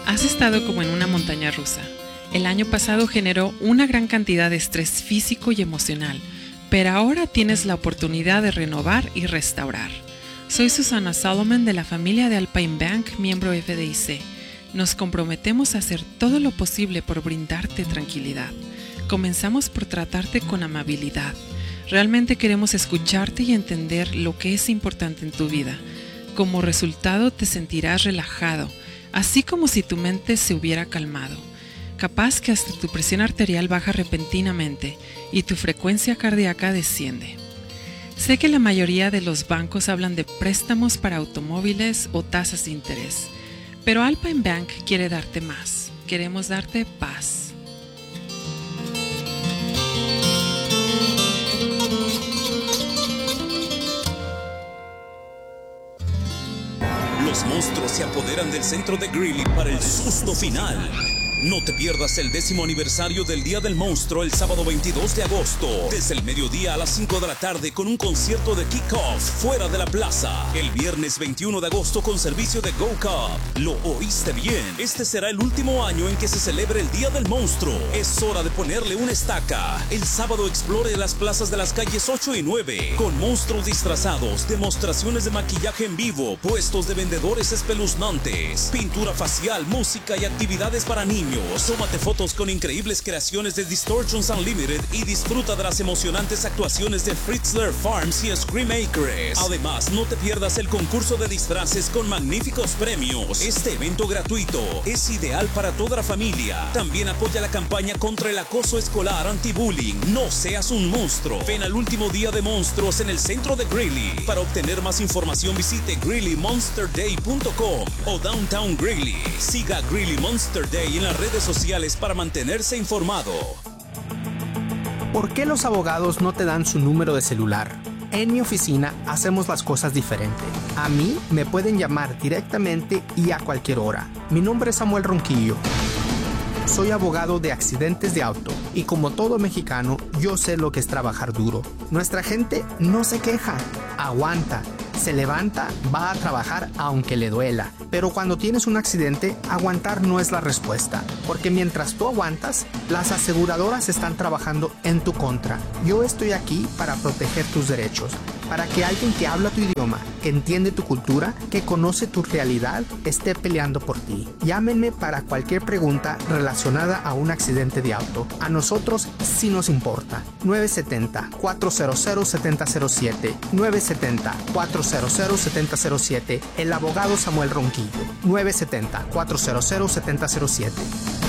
Has estado como en una montaña rusa. El año pasado generó una gran cantidad de estrés físico y emocional, pero ahora tienes la oportunidad de renovar y restaurar. Soy Susana Solomon de la familia de Alpine Bank, miembro FDIC. Nos comprometemos a hacer todo lo posible por brindarte tranquilidad. Comenzamos por tratarte con amabilidad. Realmente queremos escucharte y entender lo que es importante en tu vida. Como resultado te sentirás relajado, así como si tu mente se hubiera calmado. Capaz que hasta tu presión arterial baja repentinamente y tu frecuencia cardíaca desciende. Sé que la mayoría de los bancos hablan de préstamos para automóviles o tasas de interés, pero Alpine Bank quiere darte más. Queremos darte paz. Los monstruos se apoderan del centro de Greeley para el susto final. No te pierdas el 10º aniversario del Día del Monstruo el sábado 22 de agosto, desde el mediodía a las 5 de la tarde con un concierto de kick-off fuera de la plaza. El viernes 21 de agosto con servicio de Go Cup. Lo oíste bien. Este será el último año en que se celebre el Día del Monstruo. Es hora de ponerle una estaca. El sábado explore las plazas de las calles 8 y 9 con monstruos disfrazados, demostraciones de maquillaje en vivo, puestos de vendedores espeluznantes, pintura facial, música y actividades para niños. Tómate fotos con increíbles creaciones de Distortions Unlimited y disfruta de las emocionantes actuaciones de Fritzler Farms y Screamakers. Además, no te pierdas el concurso de disfraces con magníficos premios. Este evento gratuito es ideal para toda la familia. También apoya la campaña contra el acoso escolar anti-bullying. No seas un monstruo. Ven al último día de monstruos en el centro de Greeley. Para obtener más información visite greeleymonsterday.com o Downtown Greeley. Siga Greeley Monster Day en las redes sociales para mantenerse informado. ¿Por qué los abogados no te dan su número de celular? En mi oficina hacemos las cosas diferente. A mí me pueden llamar directamente y a cualquier hora. Mi nombre es Samuel Ronquillo. Soy abogado de accidentes de auto y como todo mexicano, yo sé lo que es trabajar duro. Nuestra gente no se queja, aguanta. Se levanta, va a trabajar aunque le duela. Pero cuando tienes un accidente, aguantar no es la respuesta. Porque mientras tú aguantas, las aseguradoras están trabajando en tu contra. Yo estoy aquí para proteger tus derechos. Para que alguien que habla tu idioma, que entiende tu cultura, que conoce tu realidad, esté peleando por ti. Llámenme para cualquier pregunta relacionada a un accidente de auto. A nosotros sí nos importa. 970-400-7007. 970-400-7007. El abogado Samuel Ronquillo. 970-400-7007.